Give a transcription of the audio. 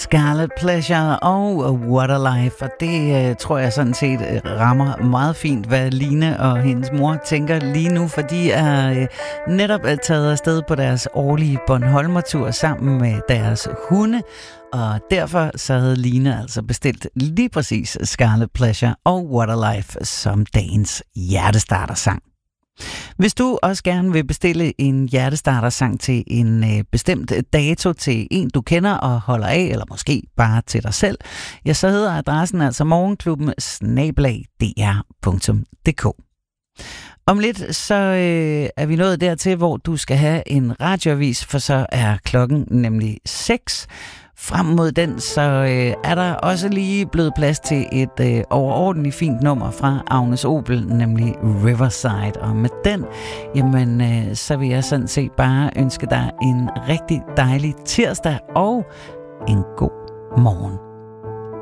Scarlet Pleasure og What a Life, og det tror jeg sådan set rammer meget fint, hvad Line og hendes mor tænker lige nu, for de er netop taget afsted på deres årlige Bornholmer-tur sammen med deres hunde, og derfor så havde Line altså bestilt lige præcis Scarlet Pleasure og What a Life som dagens hjertestartersang. Hvis du også gerne vil bestille en hjertestartersang til en bestemt dato til en, du kender og holder af, eller måske bare til dig selv, ja, så hedder adressen altså morgenklubben@dr.dk. Om lidt så er vi nået dertil, hvor du skal have en radioavis, for så er klokken nemlig 6. Frem mod den, så er der også lige blevet plads til et overordentligt fint nummer fra Agnes Obel, nemlig Riverside. Og med den, jamen, så vil jeg sådan set bare ønske dig en rigtig dejlig tirsdag og en god morgen.